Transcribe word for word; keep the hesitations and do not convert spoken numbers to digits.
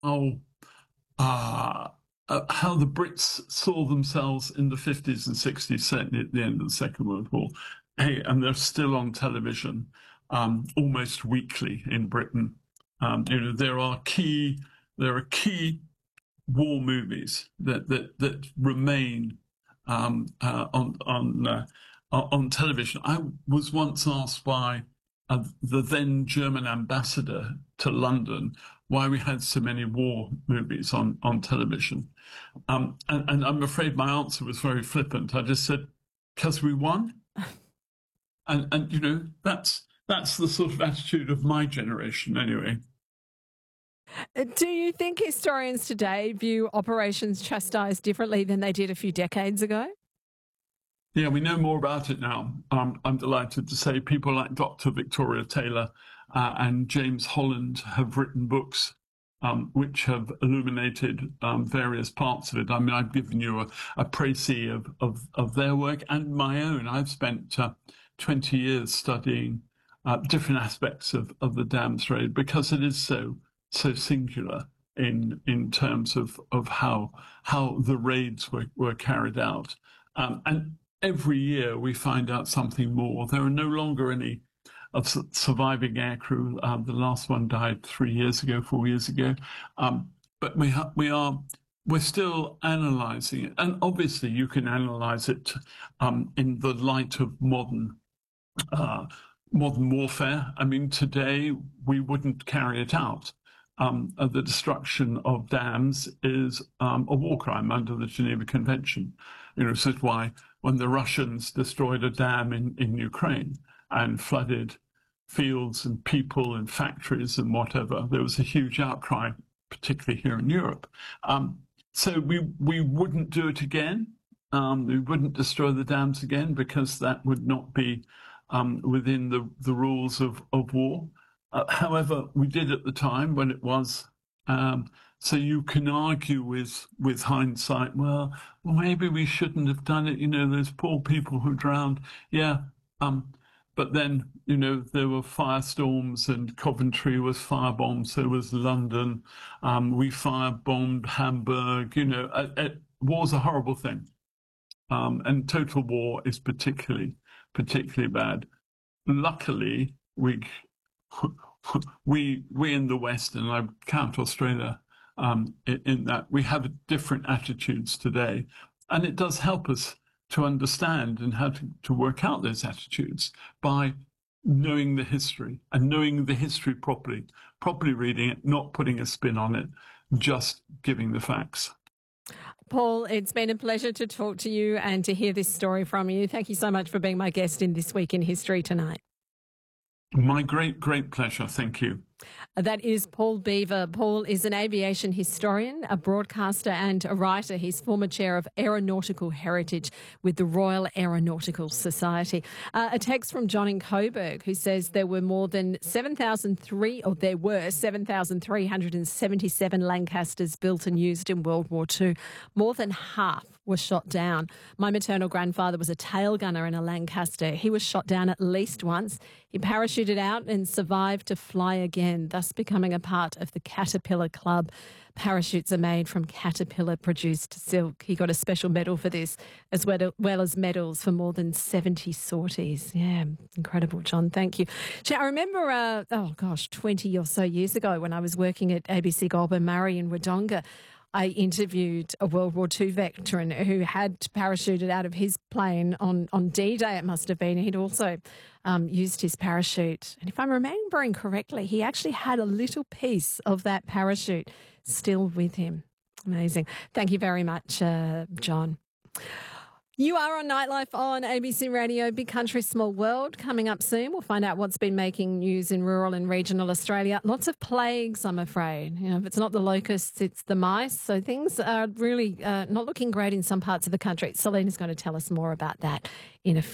how uh, uh, how the Brits saw themselves in the fifties and sixties, certainly at the end of the Second World War. Hey, and they're still on television um, almost weekly in Britain. Um, you know, there are key there are key war movies that that that remain um, uh, on on uh, on television. I was once asked by uh, the then German ambassador to London why we had so many war movies on on television, um, and, and I'm afraid my answer was very flippant. I just said, "Because we won," and and you know that's that's the sort of attitude of my generation, anyway. Do you think historians today view Operations Chastise differently than they did a few decades ago? Yeah, we know more about it now. Um, I'm delighted to say people like Doctor Victoria Taylor uh, and James Holland have written books um, which have illuminated um, various parts of it. I mean, I've given you a, a précis of, of, of their work and my own. I've spent uh, twenty years studying uh, different aspects of, of the dams trade because it is so so singular in in terms of of how how the raids were, were carried out. Um, and every year we find out something more. There are no longer any of surviving aircrew. Um, the last one died three years ago, four years ago. Um, but we ha- we are we're still analysing it, and obviously you can analyse it um, in the light of modern uh, modern warfare. I mean, today we wouldn't carry it out. Um, uh, the destruction of dams is um, a war crime under the Geneva Convention. You know, this is why when the Russians destroyed a dam in, in Ukraine and flooded fields and people and factories and whatever, there was a huge outcry, particularly here in Europe. Um, so we we wouldn't do it again. Um, we wouldn't destroy the dams again because that would not be um, within the, the rules of, of war. Uh, however, we did at the time when it was. Um, so you can argue with with hindsight, well, well, maybe we shouldn't have done it. You know, those poor people who drowned. Yeah. Um, but then, you know, there were firestorms and Coventry was firebombed. So was London. Um, we firebombed Hamburg. You know, uh, uh, war's a horrible thing. Um, and total war is particularly, particularly bad. Luckily, we we we in the West, and I count Australia um, in, in that, we have different attitudes today, and it does help us to understand and how to, to work out those attitudes by knowing the history and knowing the history properly, properly reading it, not putting a spin on it, just giving the facts. Paul, it's been a pleasure to talk to you and to hear this story from you. Thank you so much for being my guest in This Week in History tonight. My great, great pleasure. Thank you. That is Paul Beaver. Paul is an aviation historian, a broadcaster and a writer. He's former chair of aeronautical heritage with the Royal Aeronautical Society. Uh, a text from John in Coburg who says there were more than seven thousand three, or there were seven thousand three hundred seventy-seven Lancasters built and used in World War Two. More than half were shot down. My maternal grandfather was a tail gunner in a Lancaster. He was shot down at least once. He parachuted out and survived to fly again, thus becoming a part of the Caterpillar Club. Parachutes are made from caterpillar-produced silk. He got a special medal for this, as well, well as medals for more than seventy sorties. Yeah, incredible, John. Thank you. I remember, uh, oh gosh, twenty or so years ago when I was working at A B C Goulburn Murray in Wodonga, I interviewed a World War Two veteran who had parachuted out of his plane on, on D-Day, it must have been. He'd also um, used his parachute. And if I'm remembering correctly, he actually had a little piece of that parachute still with him. Amazing. Thank you very much, uh, John. You are on Nightlife on A B C Radio, Big Country, Small World. Coming up soon, we'll find out what's been making news in rural and regional Australia. Lots of plagues, I'm afraid. You know, if it's not the locusts, it's the mice. So things are really uh, not looking great in some parts of the country. Selena's going to tell us more about that in a